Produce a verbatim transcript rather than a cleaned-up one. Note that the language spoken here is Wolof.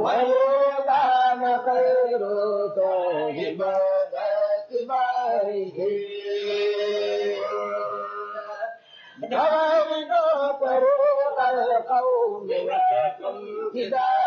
وكان خير صاحب اتباعه دوام طريق القوم وكم